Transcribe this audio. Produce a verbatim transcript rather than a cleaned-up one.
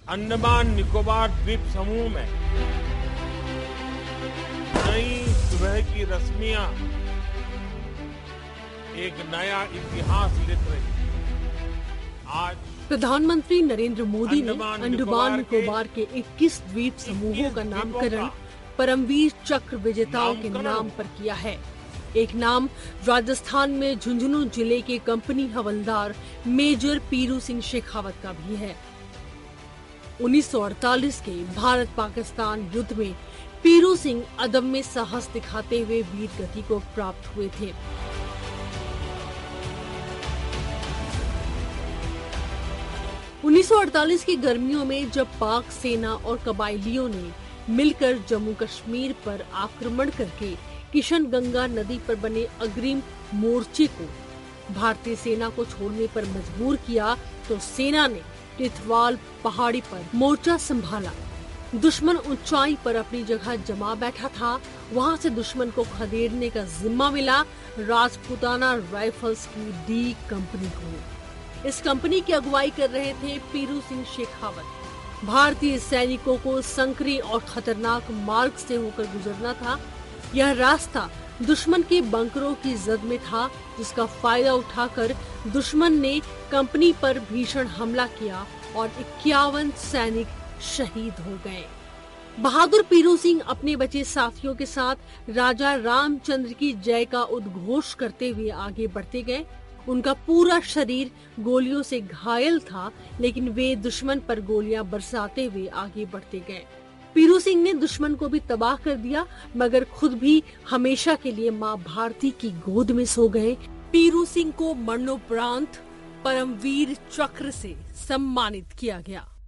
अंडमान निकोबार द्वीप समूह में नई सुबह की रश्मियां एक नया इतिहास लिख रही। आज प्रधानमंत्री नरेंद्र मोदी ने अंडमान निकोबार के इक्कीस द्वीप समूहों का नामकरण परमवीर चक्र विजेताओं के नाम पर किया है। एक नाम राजस्थान में झुंझुनू जिले के कंपनी हवलदार मेजर पीरू सिंह शेखावत का भी है। उन्नीस सौ अड़तालीस के भारत पाकिस्तान युद्ध में पीरू सिंह अदम्य साहस दिखाते हुए वीर गति को प्राप्त हुए थे। उन्नीस सौ अड़तालीस की गर्मियों में जब पाक सेना और कबायलियों ने मिलकर जम्मू कश्मीर पर आक्रमण करके किशन गंगा नदी पर बने अग्रिम मोर्चे को भारतीय सेना को छोड़ने पर मजबूर किया, तो सेना ने टिथवाल पहाड़ी पर मोर्चा संभाला। दुश्मन ऊंचाई पर अपनी जगह जमा बैठा था। वहां से दुश्मन को खदेड़ने का जिम्मा मिला राजपूताना राइफल्स की डी कंपनी को। इस कंपनी की अगुवाई कर रहे थे पीरू सिंह शेखावत। भारतीय सैनिकों को संकरी और खतरनाक मार्ग से होकर गुजरना था। यह रास्ता दुश्मन के बंकरों की जद में था, जिसका फायदा उठाकर दुश्मन ने कंपनी पर भीषण हमला किया और इक्यावन सैनिक शहीद हो गए। बहादुर पीरू सिंह अपने बचे साथियों के साथ राजा रामचंद्र की जय का उद्घोष करते हुए आगे बढ़ते गए। उनका पूरा शरीर गोलियों से घायल था, लेकिन वे दुश्मन पर गोलियां बरसाते हुए आगे बढ़ते गए। पीरू सिंह ने दुश्मन को भी तबाह कर दिया, मगर खुद भी हमेशा के लिए मां भारती की गोद में सो गए। पीरू सिंह को मरणोपरांत परमवीर चक्र से सम्मानित किया गया।